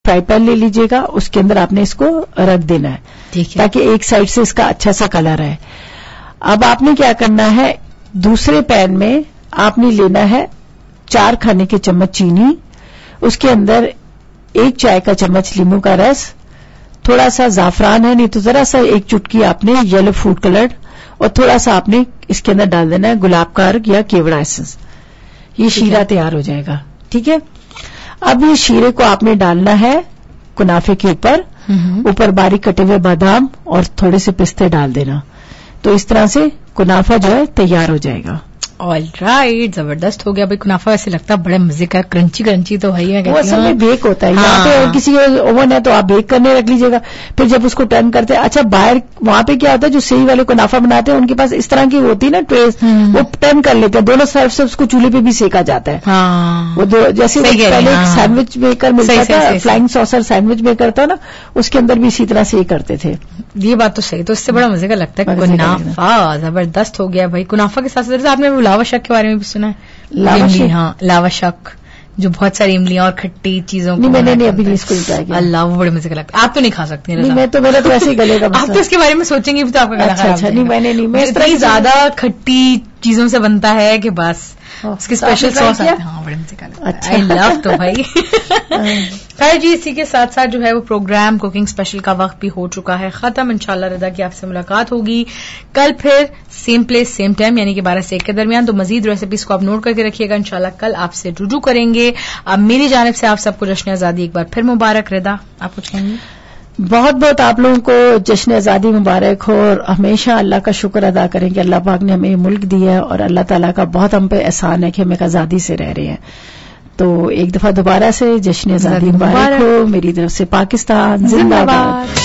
Fry pan لے لیجیے گا, اس کے اندر آپ نے اس کو رکھ دینا ہے تاکہ ایک سائڈ سے اس کا اچھا سا کلر ہے. اب آپ نے کیا کرنا ہے, دوسرے پین میں آپ نے لینا ہے 4 کھانے کے چمچ چینی, اس کے اندر 1 چائے کا چمچ لیموں کا رس, تھوڑا سا زعفران ہے, نہیں تو ذرا سا 1 چٹکی آپ نے یلو فوڈ کلر, اور تھوڑا سا آپ نے اس کے اندر ڈال دینا ہے گلاب کا ارگ یا کیوڑا ایسنس. یہ شیرہ تیار ہو جائے گا. ٹھیک ہے, اب یہ شیرے کو آپ نے ڈالنا ہے کنافے کے اوپر باریک کٹے ہوئے بادام اور تھوڑے سے پستے ڈال دینا. تو اس طرح سے کنافہ جو ہے تیار ہو جائے گا. آل رائٹ, زبردست ہو گیا بھائی. کنافہ ویسے لگتا ہے بڑے مزے کا, کرنچی کرنچی تو ہے. وہ اصل میں بیک ہوتا ہے. یہاں پہ کسی اوون ہے تو آپ بیک کرنے رکھ لیجیے گا, پھر جب اس کو ٹرن کرتے ہیں. اچھا باہر وہاں پہ کیا ہوتا ہے, جو صحیح والے کنافہ بناتے ہیں ان کے پاس اس طرح کی ہوتی ہے نا ٹریز, وہ ٹرن کر لیتے ہیں دونوں طرف سے, اس کو چولہے پہ بھی سیکا جاتا ہے. وہ جیسے پہلے سینڈوچ میکر ملتا تھا, فلائنگ سوسر سینڈوچ میکر تھا نا, اس کے اندر بھی اسی طرح سے یہ کرتے تھے. یہ بات تو صحیح, تو اس سے بڑا مزے کا لگتا ہے. کنافہ زبردست ہو گیا بھائی. کنافہ کے ساتھ آپ نے لاوا شک کے بارے میں بھی سنا ہے؟ ہاں, لاوا شک جو بہت ساری املیاں اور کھٹی چیزوں کو. میں نے ابھی اس کو ٹرائی کیا. اللہ, وہ بڑے مزے کا لگتا ہے. آپ تو نہیں کھا سکتی. میرا تو ایسے ہی گلے کا. آپ تو اس کے بارے میں سوچیں گے تو آپ کا گلا خراب. اچھا نہیں, میں نے نہیں, میں اس طرح زیادہ کھٹی چیزوں سے بنتا ہے کہ بس اس کی اسپیشل سوس آتی ہے. ہاں, بڑے مزے کا لگتا ہے. آئی لو تو بھائی. خیر جی, اسی کے ساتھ ساتھ جو ہے وہ پروگرام کوکنگ اسپیشل کا وقت بھی ہو چکا ہے ختم. انشاءاللہ رضا کی آپ سے ملاقات ہوگی کل پھر سیم پلیس سیم ٹائم, یعنی کہ 12 سے 1 کے درمیان. تو مزید ریسیپیز کو آپ نوٹ کر کے رکھیے گا. انشاءاللہ کل آپ سے رجوع کریں گے. اب میری جانب سے آپ سب کو جشن آزادی ایک بار پھر مبارک. رضا, آپ کچھ کہیں گے؟ بہت بہت آپ لوگوں کو جشن آزادی مبارک ہو, اور ہمیشہ اللہ کا شکر ادا کریں کہ اللہ پاک نے ہمیں یہ ملک دیا ہے, اور اللہ تعالیٰ کا بہت ہم پہ احسان ہے کہ ہم ایک آزادی سے رہ رہے ہیں. تو ایک دفعہ دوبارہ سے جشن آزادی مبارک ہو میری طرف سے. پاکستان زندہ باد.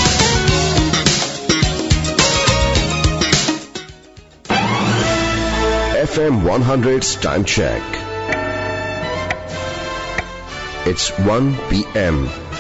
FM 100's time check. It's 1 p.m.